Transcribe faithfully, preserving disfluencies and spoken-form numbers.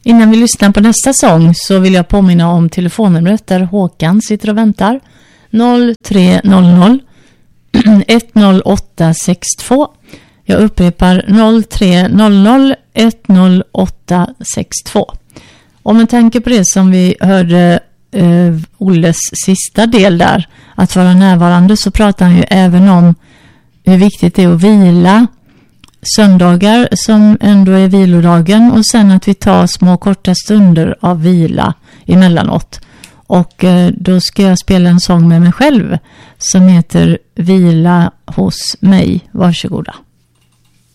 Innan vi lyssnar på nästa sång så vill jag påminna om telefonnumret där Håkan sitter och väntar. noll tre noll noll ett noll åtta sex två. Jag upprepar noll tre noll noll ett noll åtta sex två. Och med tanke på det som vi hörde eh, Olles sista del där, att vara närvarande, så pratar han ju även om hur viktigt det är att vila söndagar som ändå är vilodagen, och sen att vi tar små korta stunder av vila emellanåt. Och eh, då ska jag spela en sång med mig själv som heter Vila hos mig. Varsågoda.